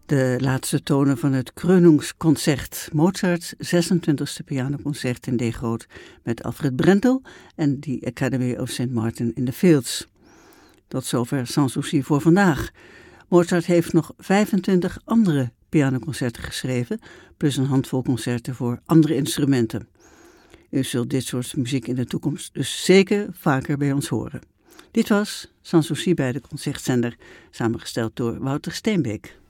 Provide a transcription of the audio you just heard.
De laatste tonen van het Krönungsconcert, Mozarts 26e pianoconcert in D groot met Alfred Brendel en The Academy of St. Martin in the Fields. Tot zover Sans Souci voor vandaag. Mozart heeft nog 25 andere pianoconcerten geschreven, plus een handvol concerten voor andere instrumenten. U zult dit soort muziek in de toekomst dus zeker vaker bij ons horen. Dit was Sans Souci bij de Concertzender, samengesteld door Wouter Steenbeek.